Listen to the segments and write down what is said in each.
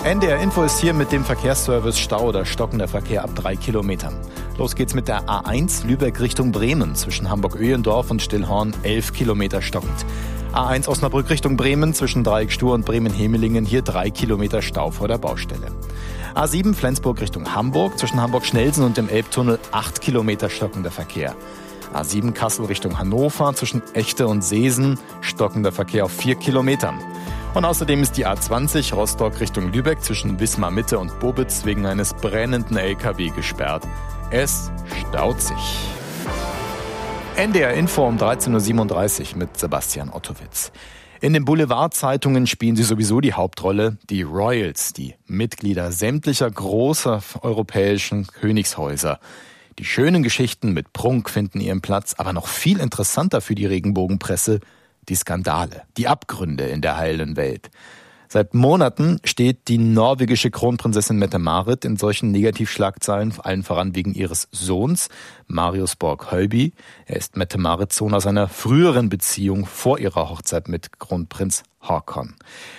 NDR Info ist hier mit dem Verkehrsservice Stau oder stockender Verkehr ab 3 Kilometern. Los geht's mit der A1 Lübeck Richtung Bremen. Zwischen Hamburg-Öhlendorf und Stillhorn 11 Kilometer stockend. A1 Osnabrück Richtung Bremen zwischen Dreieckstuhr und Bremen-Hemelingen. Hier 3 Kilometer Stau vor der Baustelle. A7 Flensburg Richtung Hamburg. Zwischen Hamburg-Schnelsen und dem Elbtunnel 8 Kilometer stockender Verkehr. A7 Kassel Richtung Hannover. Zwischen Echte und Seesen stockender Verkehr auf 4 Kilometern. Und außerdem ist die A20 Rostock Richtung Lübeck zwischen Wismar Mitte und Bobitz wegen eines brennenden LKW gesperrt. Es staut sich. NDR Info um 13.37 Uhr mit Sebastian Ottowitz. In den Boulevardzeitungen spielen sie sowieso die Hauptrolle, die Royals, die Mitglieder sämtlicher großer europäischen Königshäuser. Die schönen Geschichten mit Prunk finden ihren Platz, aber noch viel interessanter für die Regenbogenpresse die Skandale, die Abgründe in der heilen Welt. Seit Monaten steht die norwegische Kronprinzessin Mette-Marit in solchen Negativschlagzeilen, allen voran wegen ihres Sohns, Marius Borg-Hölby. Er ist Mette-Marits Sohn aus einer früheren Beziehung vor ihrer Hochzeit mit Kronprinz Haakon.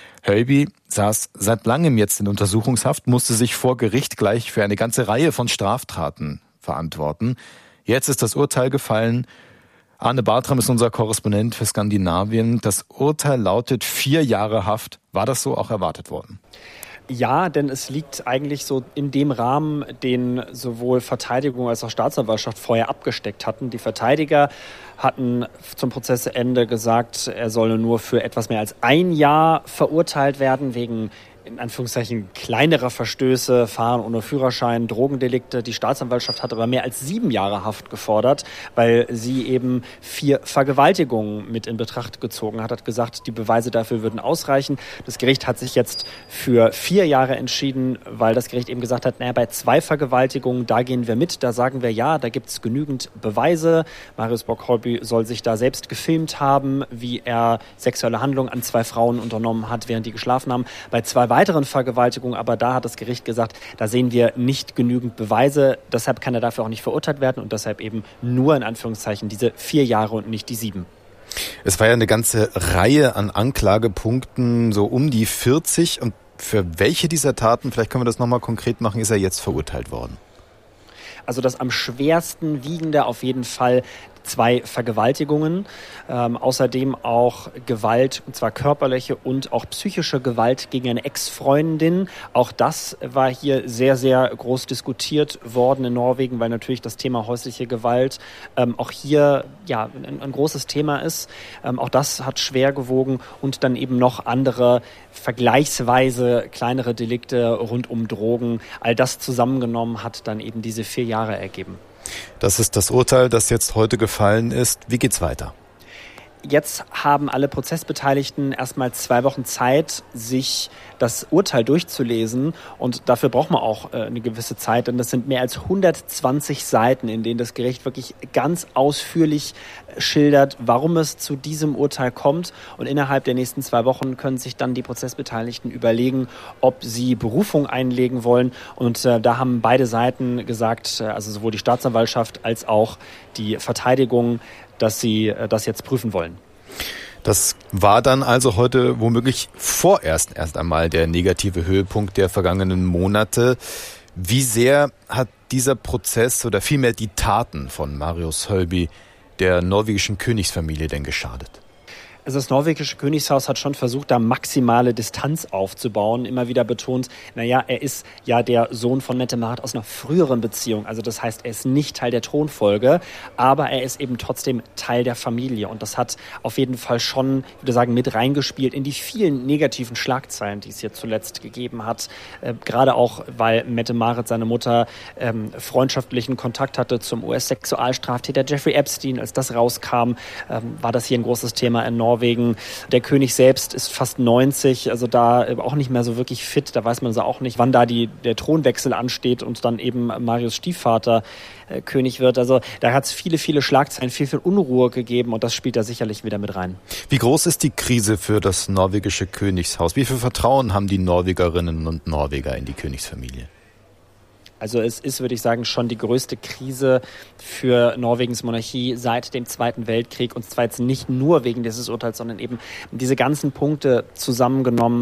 Hölby saß seit langem jetzt in Untersuchungshaft, musste sich vor Gericht gleich für eine ganze Reihe von Straftaten verantworten. Jetzt ist das Urteil gefallen. Arne Bartram ist unser Korrespondent für Skandinavien. Das Urteil lautet 4 Jahre Haft. War das so auch erwartet worden? Ja, denn es liegt eigentlich so in dem Rahmen, den sowohl Verteidigung als auch Staatsanwaltschaft vorher abgesteckt hatten. Die Verteidiger hatten zum Prozessende gesagt, er solle nur für etwas mehr als 1 Jahr verurteilt werden wegen in Anführungszeichen kleinerer Verstöße, Fahren ohne Führerschein, Drogendelikte. Die Staatsanwaltschaft hat aber mehr als 7 Jahre Haft gefordert, weil sie eben 4 Vergewaltigungen mit in Betracht gezogen hat. Hat gesagt, die Beweise dafür würden ausreichen. Das Gericht hat sich jetzt für 4 Jahre entschieden, weil das Gericht eben gesagt hat, bei 2 Vergewaltigungen, da gehen wir mit, da sagen wir ja, da gibt es genügend Beweise. Marius Borg-Hölby soll sich da selbst gefilmt haben, wie er sexuelle Handlungen an 2 Frauen unternommen hat, während die geschlafen haben. Bei 2 weiteren Vergewaltigungen, aber da hat das Gericht gesagt, da sehen wir nicht genügend Beweise, deshalb kann er dafür auch nicht verurteilt werden und deshalb eben nur in Anführungszeichen diese 4 Jahre und nicht die 7. Es war ja eine ganze Reihe an Anklagepunkten, so um die 40. Und für welche dieser Taten, vielleicht können wir das nochmal konkret machen, ist er jetzt verurteilt worden? Also das am schwersten wiegende auf jeden Fall 2 Vergewaltigungen, außerdem auch Gewalt, und zwar körperliche und auch psychische Gewalt gegen eine Ex-Freundin. Auch das war hier sehr, sehr groß diskutiert worden in Norwegen, weil natürlich das Thema häusliche Gewalt auch hier ja ein großes Thema ist. Auch das hat schwer gewogen und dann eben noch andere vergleichsweise kleinere Delikte rund um Drogen. All das zusammengenommen hat dann eben diese 4 Jahre ergeben. Das ist das Urteil, das jetzt heute gefallen ist. Wie geht's weiter? Jetzt haben alle Prozessbeteiligten erstmal 2 Wochen Zeit, sich das Urteil durchzulesen. Und dafür braucht man auch eine gewisse Zeit, denn das sind mehr als 120 Seiten, in denen das Gericht wirklich ganz ausführlich schildert, warum es zu diesem Urteil kommt. Und innerhalb der nächsten 2 Wochen können sich dann die Prozessbeteiligten überlegen, ob sie Berufung einlegen wollen. Und da haben beide Seiten gesagt, also sowohl die Staatsanwaltschaft als auch die Verteidigung, dass sie das jetzt prüfen wollen. Das war dann also heute womöglich vorerst erst einmal der negative Höhepunkt der vergangenen Monate. Wie sehr hat dieser Prozess oder vielmehr die Taten von Marius Hölby der norwegischen Königsfamilie denn geschadet? Also das norwegische Königshaus hat schon versucht, da maximale Distanz aufzubauen. Immer wieder betont, er ist ja der Sohn von Mette-Marit aus einer früheren Beziehung. Also das heißt, er ist nicht Teil der Thronfolge, aber er ist eben trotzdem Teil der Familie. Und das hat auf jeden Fall schon, ich würde sagen, mit reingespielt in die vielen negativen Schlagzeilen, die es hier zuletzt gegeben hat. Gerade auch, weil Mette-Marit, seine Mutter, freundschaftlichen Kontakt hatte zum US-Sexualstraftäter Jeffrey Epstein. Als das rauskam, war das hier ein großes Thema in Norwegen. Der König selbst ist fast 90, also da auch nicht mehr so wirklich fit. Da weiß man so auch nicht, wann da der Thronwechsel ansteht und dann eben Marius Stiefvater König wird. Also da hat es viele, viele Schlagzeilen, viel, viel Unruhe gegeben und das spielt da sicherlich wieder mit rein. Wie groß ist die Krise für das norwegische Königshaus? Wie viel Vertrauen haben die Norwegerinnen und Norweger in die Königsfamilie? Also es ist, würde ich sagen, schon die größte Krise für Norwegens Monarchie seit dem Zweiten Weltkrieg. Und zwar jetzt nicht nur wegen dieses Urteils, sondern eben diese ganzen Punkte zusammengenommen.